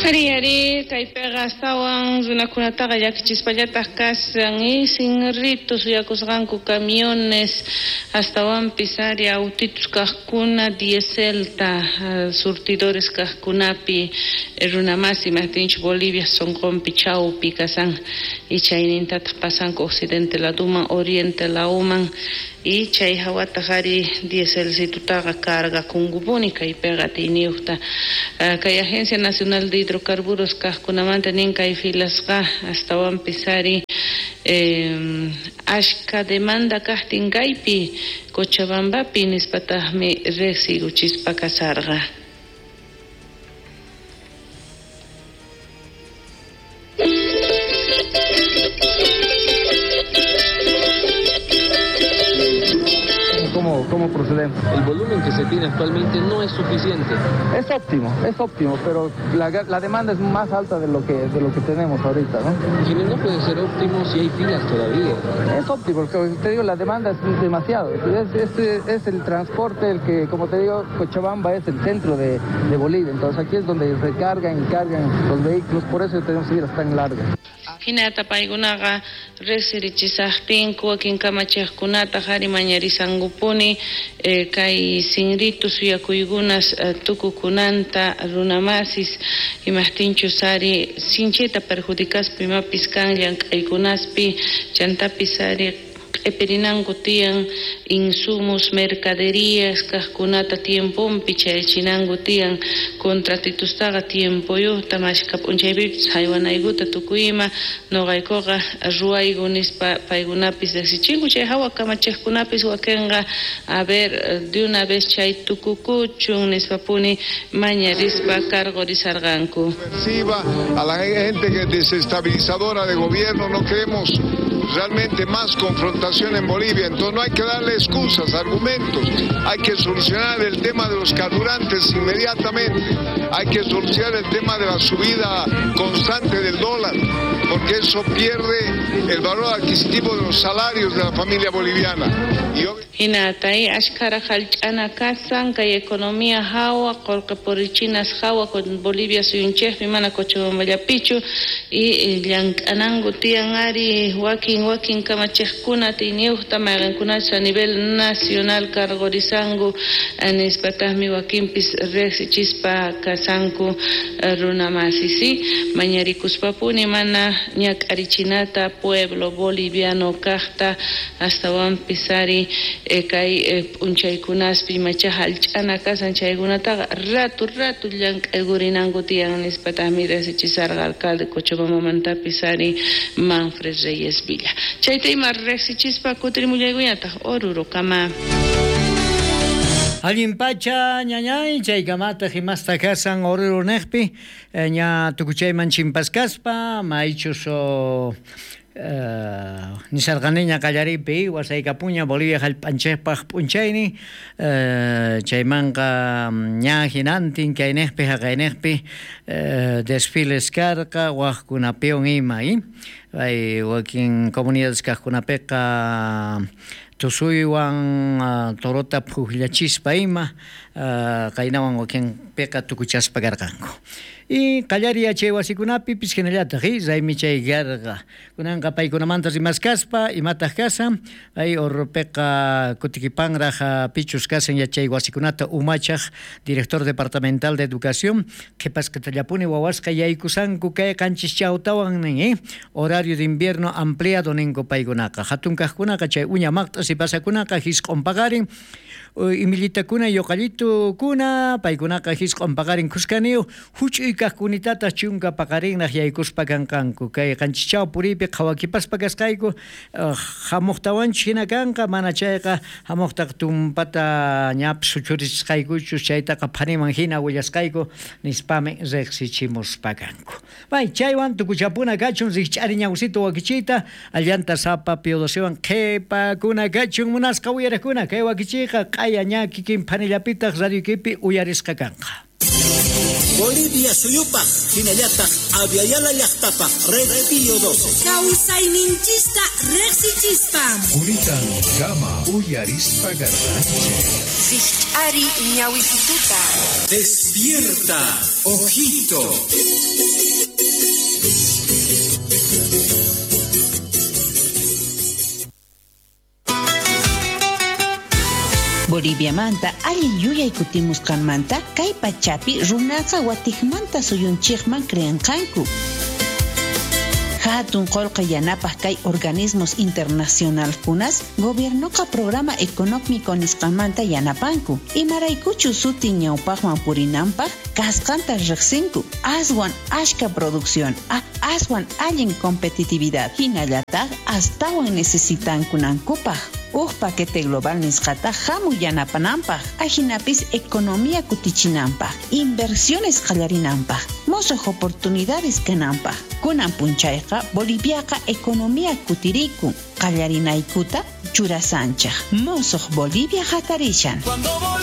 Ari kaypiqa astawan runakunataqa llakichispallataq kasan sin ritos yakusqanku camiones astawanpis ari autitos kaqkuna dieselta surtidores kaqkunapi runamasi mahtinchu Bolivia sonqonpi chawpi kasan y chaynintataq pasanku occidente laduman oriente lauman y chay hawata hari dieselcitutaqa carga kungupuni kaypiqa tiyniuqta kay Agencia Nacional de Hidrocarburos kaqkunamanta nin kay filasqa astawanpis ari ashka demanda kaqtinkaypi Cochabambapi nispataqmi riqsikuchispa kasarqa. ¿Cómo procedemos? El volumen que se tiene actualmente no es suficiente. Es óptimo, pero la demanda es más alta de lo que tenemos ahorita, ¿no? Ingeniero, no puede ser óptimo si hay filas todavía. Es óptimo, porque te digo, la demanda es demasiado. Es el transporte el que, como te digo, Cochabamba es el centro de Bolivia, entonces aquí es donde recargan y cargan los vehículos, por eso tenemos que ir hasta tan largas. Hinata paykunaqa riqsirichisaqtinku wakin kamachaqkunata hari mañarisangupuni kay sinritu suyakuykunas tukukunanta runamasis imahtinchu sari sincheta perjudicaspi imapis kan llank'aykunaspi chantapis sari q'ipirinanku tiyan insumos mercaderías kaqkunata tiempompi chayachinanku tiyan contratitustaqa tiempoyuqta mashka p'unchaypipis haywanaykuta tukuyma noqaykuqa ruwayku nispa paykunapis riqsichinku chay hawa kamachaqkunapis wakinqa a ver de una vez chay tukukuchun nispapuni mañarispa cargorisarqanku. A la gente que es desestabilizadora de gobierno, no queremos realmente más confrontación en Bolivia, entonces no hay que darle excusas, argumentos, hay que solucionar el tema de los carburantes inmediatamente, hay que solucionar el tema de la subida constante del dólar, porque eso pierde el valor adquisitivo de los salarios de la familia boliviana. Hinatay ashkara halch'ana kasan kay economía hawa qorqaporichinas hawa con Bolivia suyunchejpi mana Cochabamballapichu y llank'ananku tiyan ari wakin kamachaqkuna tiyniuqta mayqankunachu a nivel nacional cargorizanku nispataqmi wakinpis riqsichispa kasanku runamasisi mañarikuspapuni mana ñak'arichinata pueblo boliviano kaqta astawanpis ari kay p'unchaykunaspi macha halch'ana kasan chaykunataqa ratu llank'aykurinanku tiyan nispataqmi riqsichisarqa alcalde Cochabambamantapis ari Manfred Reyes Villa. Chayta ima riqsichispa kutirimullaykuñataq Oruro-kama. Allimpacha ñañay chaykamata himasta kasan Oruro niqpi ña tukuchayman chimpaskaspa maychuso nisarqaniña qallaripi wasaykapuña Bolivia hallp'anchaypaq p'unchayni chaymanqa ña hinantin kayniqpi haqayniqpi desfiles karqa waqkunapiwan ima ay wakin comunidades kaqkunapiqa tusuywan torota phullachispa ima qaynawan wakin piqa tukuchaspa karqanku y qallaria chay wasikunapi piskinallata zaymi chay garqa kunanqa paykunamanta rimaskaspa imataq kasan ay Orropiqa kutikipanraq pichus kasan yachay wasikunata umachaq director departamental de educación qhipaskatallapuni wawasqa yaykusanku kay qanchis chawtawan horario de invierno ampliado ninku paykunaqa hatun kaqkunaqa chay uña maqt'as y pasakunaqa hisq'un paqarin imilitakuna yoqallitukuna paykunaqa hisq'un paqarin kuskaniyu huch'uy kaqkunitatas chunka paqarinnaq yaykuspa kanqanku kay qanchichaw puripi qhawakipaspa kasqayku hamuqtawanchik hina kanqa mana chayqa hamuqtaq tumpata ñapas suchurisqaykuchus chaytaqa phaniman hina willasqayku nispami riqsichimuspa kanku bay chaywan tukuchapuna kachun riqch'ari ñawsita wakichiyta allanta sapa piodosiwan qhipakuna kachun munasqa uyaraqkuna kay wakichiyqa q'aya ña kikin phanillapitaq radiokipi uyarisqa kanqa. Bolivia suyupaq hinallataq aviala llaqtapaq Red Pío XII kawsayninchista riqsichispam Unitan kama uyarispa garranche Sich'ari ñawisituta despierta ojito Bolivia manta alli yuyay kutimusqanmanta kay pachapi runaqa watikmanta suyunchikman creanqanku. Hatun qolqa yanapaq kay organismos internacional kunas gobiernoqa programa económico nisqanmanta yanapanku. Imaraykuchu suti ñawpaqman purinanpaq kasqanta riqsinku. Aswan ashka producción, aswan allin competitividad. Hinallataq astawan necesitankunankupaq. Paquete global nisqata hamu yanapananpaq, ajinapis economía kutichinanpaq, inversiones qallarinanpaq, mosoq oportunidades kananpaq. Kunan punchayqa Boliviaqa economía kutirikun, qallarinaykuta churasanchaq. Mosoq Bolivia hatarishan.